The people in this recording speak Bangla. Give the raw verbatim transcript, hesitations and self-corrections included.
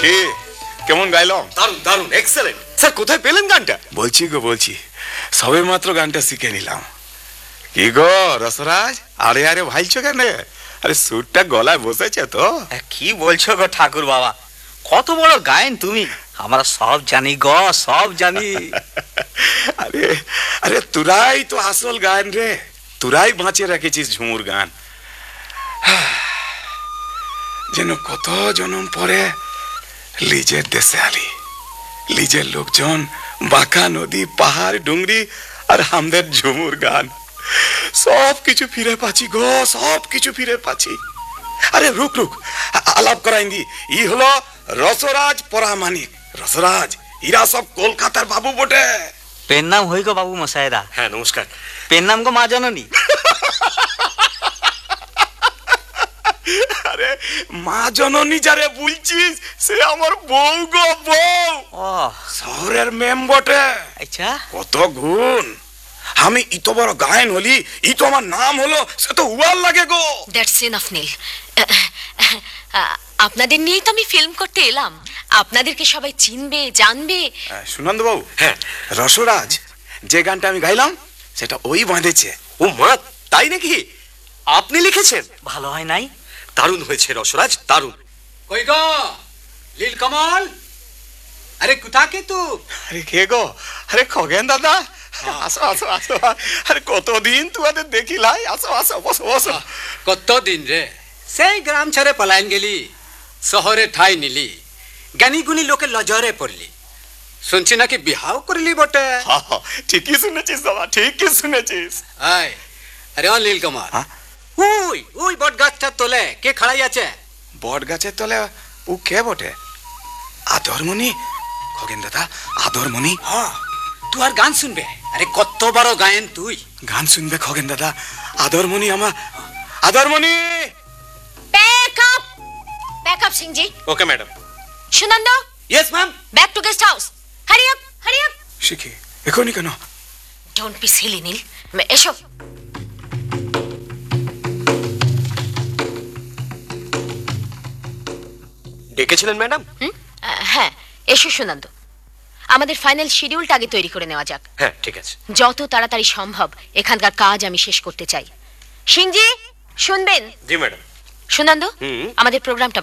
কি কেমন গাইলাম? দারুণ দারুণ, এক্সেলেন্ট। স্যার কোথায় পেলেন গানটা? বলছি গো বলছি, সবে মাত্র গানটা শিখে নিলাম। কি গো রসরাজ, আরে আরে ভাইছো কেন? আরে সুরটা গলায় বসেছে তো? কি বলছো গো ঠাকুর বাবা, কত বড় গায়েন তুমি। আমরা সব জানি গো, সব জানি। আরে আরে তোরাই তো আসল গান রে, তোরাই বাঁচিয়ে রেখেছিস ঝুমুর গান। যেন কত জনম পরে লিজের দেশে আলি, লিজের লোকজন, বাঁকা নদী, পাহাড়, ডুংরি আর আমাদের ঝুমুর গান, সব কিছু ফিরে পাচ্ছি গো, সব কিছু ফিরে পাচ্ছি। আরে রুক রুক, আলাপ করাই দি। ই হলো রসরাজ পরামানিক। রসরাজ ইরা সব কলকাতার বাবু বটে। পেন নাম হই গো বাবু মশাইরা। হ্যাঁ নমস্কার। পেন নাম গো মা জননী। আরে মা জননী যারে বলছিস সে আমার বউ গো, বউ। ও শহরের মেম বটে। আচ্ছা, কত গুণ। আমি ইতো বড় গায়ন হলি, ই তো আমার নাম হলো, সে তো উয়ার লাগে গো। দ্যাটস এনাফ নীল। আপনাদের নিয়েই তো আমি ফিল্ম করতে এলাম। আপনাদেরকে সবাই চিনবে, জানবে। সুনন্দ বাবু, হ্যাঁ রসরাজ যে গানটা আমি গাইলাম সেটা ওই বাঁধেছে। ও মা, তাই নাকি? আপনি লিখেছেন? ভালো হয় নাই? দারুণ হয়েছে রসরাজ, দারুণ। কই গো লীল কমল, আরে কোথা কে তু? আরে কে গো? আরে খগেন দাদা, আসো আসো আসো। আরে কতদিন তোমাদের দেখিলাই, আসো আসো, বসো বসো। কত দিন রে সেই গ্রাম ছেড়ে পলায়ন গেলি, শহরে ঠাই নিলি, জ্ঞানী গুণী লোকে লজরে পড়লি, শুনছি নাকি বিহাও করলি বটে। হা, হা, ঠিকই শুনেছিস বাবা, ঠিকই শুনেছিস। আয় আরে ও লীল কমল, হ্যাঁ? উই উই বট গাছটার তলে কে খাড়াই আছে? বট গাছের তলে ও কে বটে? আদরমণি। খগেন দাদা, আদরমণি। হ্যাঁ, তুই আর গান শুনবে? আরে কত বড় গায়েন তুই। গান শুনবে খগেন দাদা, আদরমণি আমার। আদরমণি। Back up, back up Singhji. Okay madam. Sunanda, yes ma'am. Back to guest house. Hurry up, hurry up. শিখি এখনই কেন? ডোন্ট বি সিলি নীল, এসো। ডেকেছিলেন ম্যাডাম? হুম, আহ, হ্যাঁ এসো সুনন্দ। আমাদের ফাইনাল শিডিউলটা আগে তৈরি করে নেওয়া যাক। হ্যাঁ ঠিক আছে। যত তাড়াতাড়ি সম্ভব এখানকার কাজ আমি শেষ করতে চাই। সিংজি শুনবেন? জি ম্যাডাম। সুনন্দ, হুম। আমাদের প্রোগ্রামটা